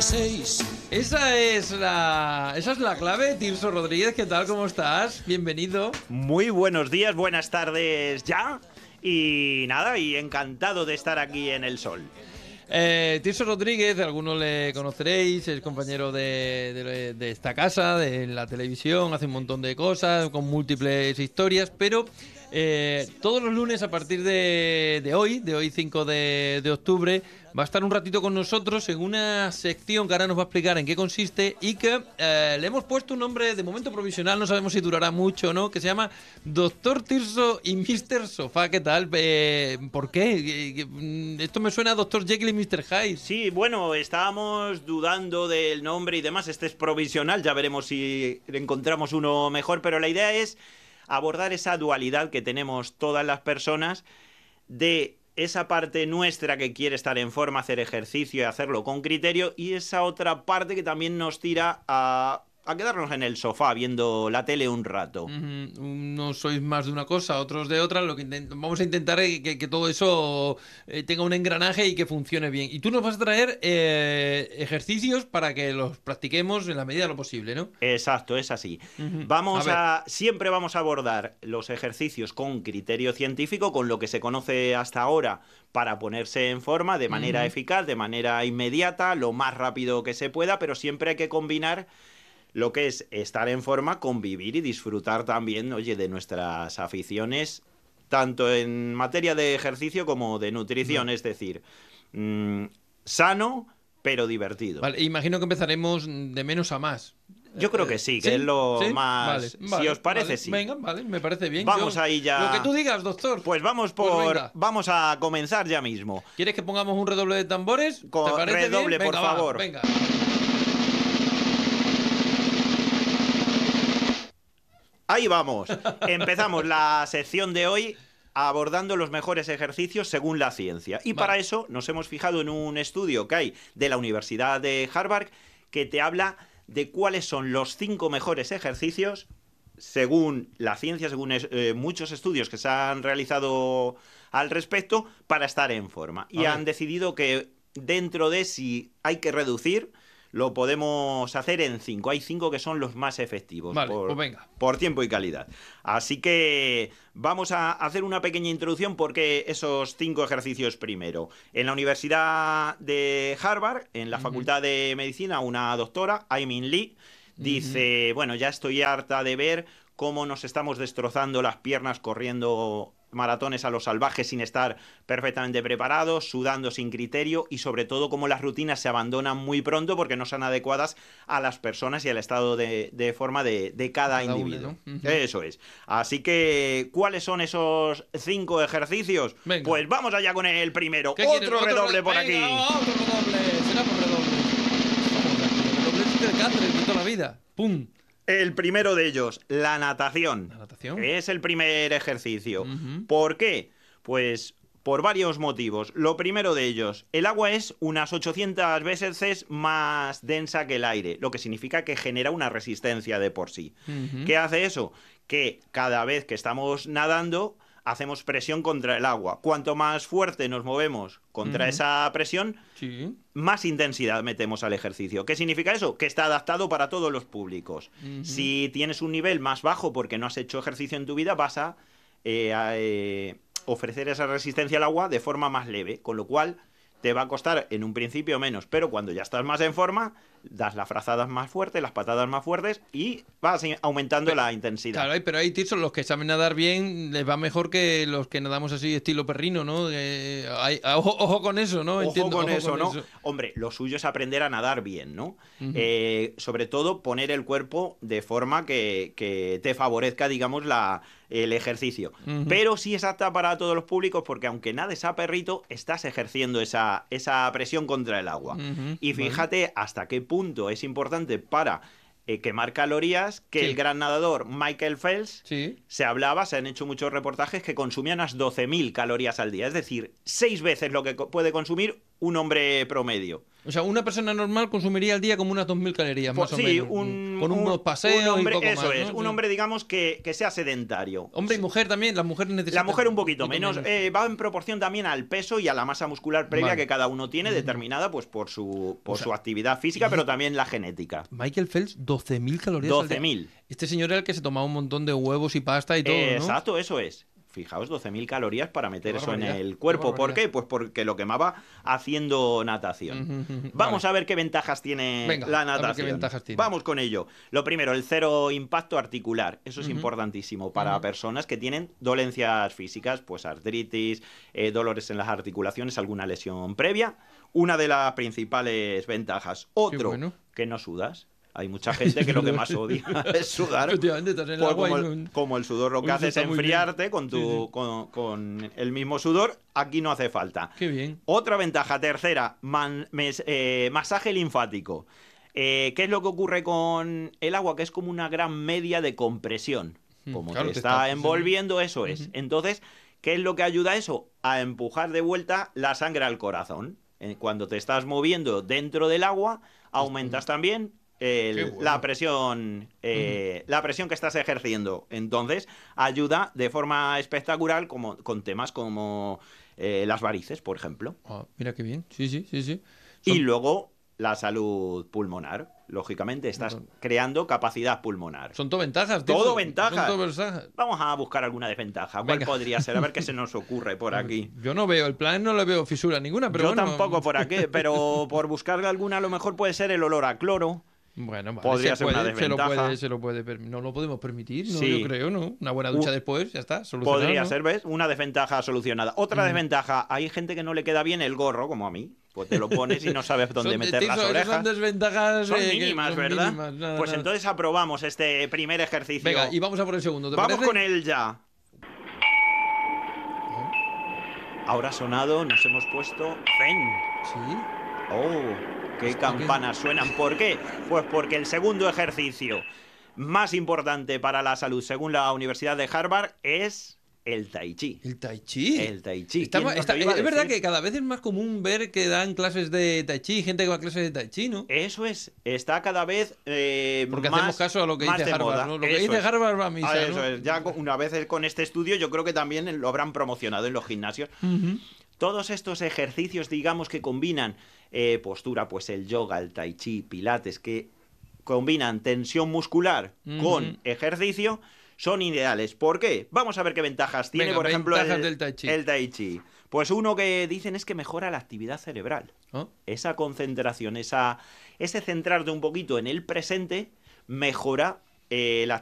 6. Esa es la clave. Tirso Rodríguez, ¿qué tal? ¿Cómo estás? Bienvenido. Muy buenos días, buenas tardes ya. Y nada, y encantado de estar aquí en el sol. Tirso Rodríguez, algunos le conoceréis, es compañero de esta casa, de la televisión, hace un montón de cosas, con múltiples historias, pero todos los lunes a partir de hoy 5 de octubre, va a estar un ratito con nosotros en una sección que ahora nos va a explicar en qué consiste y que le hemos puesto un nombre de momento provisional, no sabemos si durará mucho o no, que se llama Doctor Tirso y Mr. Sofá. ¿Qué tal? ¿Por qué? Esto me suena a Doctor Jekyll y Mr. Hyde. Sí, bueno, estábamos dudando del nombre y demás. Este es provisional, ya veremos si encontramos uno mejor, pero la idea es abordar esa dualidad que tenemos todas las personas de esa parte nuestra que quiere estar en forma, hacer ejercicio y hacerlo con criterio, y esa otra parte que también nos tira a quedarnos en el sofá viendo la tele un rato. No sois más de una cosa, otros de otra. Vamos a intentar que todo eso tenga un engranaje y que funcione bien. Y tú nos vas a traer ejercicios para que los practiquemos en la medida de lo posible, ¿no? Exacto, es así. Siempre vamos a abordar los ejercicios con criterio científico, con lo que se conoce hasta ahora, para ponerse en forma de manera eficaz, de manera inmediata, lo más rápido que se pueda, pero siempre hay que combinar lo que es estar en forma, convivir y disfrutar también, oye, de nuestras aficiones, tanto en materia de ejercicio como de nutrición, es decir, sano pero divertido. Vale, imagino que empezaremos de menos a más. Yo creo que sí, que es lo más... Vale, si os parece, vale. sí. Venga, vale, me parece bien. Vamos ahí ya. Lo que tú digas, doctor. Pues vamos vamos a comenzar ya mismo. ¿Quieres que pongamos un redoble de tambores? ¿Te parece redoble, bien? por favor. Venga. Ahí vamos. Empezamos la sección de hoy abordando los mejores ejercicios según la ciencia. Y para eso nos hemos fijado en un estudio que hay de la Universidad de Harvard que te habla de cuáles son los 5 mejores ejercicios según la ciencia, según muchos estudios que se han realizado al respecto, para estar en forma. Y han decidido que dentro de si hay que reducir, lo podemos hacer en 5. Hay 5 que son los más efectivos, vale, pues venga, por tiempo y calidad. Así que vamos a hacer una pequeña introducción porque esos 5 ejercicios primero. En la Universidad de Harvard, en la Facultad de Medicina, una doctora, Aimin Lee, dice, bueno, ya estoy harta de ver cómo nos estamos destrozando las piernas corriendo maratones a lo salvaje sin estar perfectamente preparados, sudando sin criterio y sobre todo cómo las rutinas se abandonan muy pronto porque no son adecuadas a las personas y al estado de forma de cada individuo. Uno, ¿no? Eso es. Así que, ¿cuáles son esos 5 ejercicios? Venga. Pues vamos allá con el primero. Otro redoble por aquí. Otro redoble. Será por redoble. Vamos, redoble de Cáceres de toda la vida. ¡Pum! El primero de ellos, la natación. ¿La natación? Es el primer ejercicio. ¿Por qué? Pues por varios motivos. Lo primero de ellos, el agua es unas 800 veces más densa que el aire, lo que significa que genera una resistencia de por sí. ¿Qué hace eso? Que cada vez que estamos nadando, hacemos presión contra el agua. Cuanto más fuerte nos movemos contra esa presión, más intensidad metemos al ejercicio. ¿Qué significa eso? Que está adaptado para todos los públicos. Si tienes un nivel más bajo porque no has hecho ejercicio en tu vida, vas a ofrecer esa resistencia al agua de forma más leve, con lo cual te va a costar en un principio menos, pero cuando ya estás más en forma, das las frazadas más fuertes, las patadas más fuertes y vas aumentando la intensidad. Claro, pero hay Tirso, los que saben nadar bien les va mejor que los que nadamos así estilo perrino, ¿no? Ojo con eso, ¿no? Ojo con eso. Hombre, lo suyo es aprender a nadar bien, ¿no? Sobre todo poner el cuerpo de forma que te favorezca, digamos, el ejercicio. Pero sí es apta para todos los públicos porque aunque nades a perrito, estás ejerciendo esa presión contra el agua. Y fíjate hasta qué punto es importante para quemar calorías que el gran nadador Michael Phelps se han hecho muchos reportajes que consumía unas 12.000 calorías al día, es decir, 6 veces lo que puede consumir un hombre promedio. O sea, una persona normal consumiría al día como unas 2.000 calorías, más o menos. Con unos paseos hombre, y poco eso más, es, ¿no? un hombre, digamos, que sea sedentario. Hombre y mujer también, las mujeres necesitan... La mujer un poquito menos. Va en proporción también al peso y a la masa muscular previa que cada uno tiene, determinada pues por su actividad física, pero también la genética. Michael Phelps, 12.000 calorías al día. 12.000. Este señor era el que se tomaba un montón de huevos y pasta y todo, ¿no? Exacto, eso es. Fijaos, 12.000 calorías para meter eso en el cuerpo. ¿Por qué? Pues porque lo quemaba haciendo natación. Vamos a ver qué ventajas tiene la natación. A ver qué ventajas tiene. Vamos con ello. Lo primero, el cero impacto articular. Eso es importantísimo para personas que tienen dolencias físicas, pues artritis, dolores en las articulaciones, alguna lesión previa. Una de las principales ventajas. Otro, que no sudas. Hay mucha gente que lo que más odia es sudar. Efectivamente, estás en el agua como el sudor lo que hace es enfriarte con el mismo sudor, aquí no hace falta. Qué bien. Otra ventaja, tercera, masaje linfático. ¿Qué es lo que ocurre con el agua? Que es como una gran media de compresión. Como te está envolviendo, eso es. Entonces, ¿qué es lo que ayuda a eso? A empujar de vuelta la sangre al corazón. Cuando te estás moviendo dentro del agua, aumentas también la presión que estás ejerciendo. Entonces ayuda de forma espectacular con temas como las varices, por ejemplo. Mira qué bien, sí. Y luego la salud pulmonar. Lógicamente estás creando capacidad pulmonar. Son todo ventajas. Todo ventajas. Son todo ventajas. Vamos a buscar alguna desventaja. ¿Cuál podría ser? A ver qué se nos ocurre por aquí. Yo no veo, el plan no le veo fisura ninguna, pero yo tampoco por aquí, pero por buscarle alguna a lo mejor puede ser el olor a cloro. Bueno, podría ser una desventaja. No lo podemos permitir, ¿no? Sí. Yo creo, ¿no? Una buena ducha después, ya está, solucionado. Podría ser, ¿ves? Una desventaja solucionada. Otra desventaja, hay gente que no le queda bien el gorro, como a mí. Pues te lo pones y no sabes dónde meter las orejas. Son desventajas. Son mínimas, ¿verdad? Mínimas, pues entonces aprobamos este primer ejercicio. Venga, y vamos a por el segundo, ¿te Vamos parece? con él ya. Ahora ha sonado, nos hemos puesto Zen. Sí. Oh. ¿Qué campanas suenan? ¿Por qué? Pues porque el segundo ejercicio más importante para la salud, según la Universidad de Harvard, es el tai chi. ¿El tai chi? El tai chi. Es verdad que cada vez es más común ver que dan clases de tai chi, gente que va a clases de tai chi, ¿no? Eso es, está cada vez porque hacemos caso a lo que dice Harvard, ¿no? Lo que dice Harvard va a misa, ¿no? Eso es, ya una vez con este estudio yo creo que también lo habrán promocionado en los gimnasios. Todos estos ejercicios, digamos, que combinan postura, pues el yoga, el tai chi, pilates, que combinan tensión muscular con ejercicio, son ideales. ¿Por qué? Vamos a ver qué ventajas tiene, por ejemplo, el tai chi. Pues uno que dicen es que mejora la actividad cerebral. Esa concentración, ese centrarte un poquito en el presente, mejora la actividad